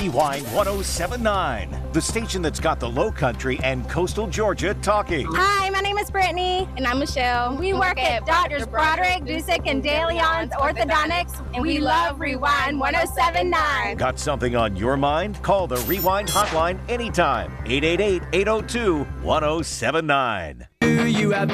Rewind 1079, the station that's got the Low Country and coastal Georgia talking. Hi, my name is Brittany. And I'm Michelle. We work at Drs. Broderick, Dusick, and DeLeon's Orthodontics, and we love Rewind 1079. Got something on your mind? Call the Rewind hotline anytime. 888-802-1079. Do you have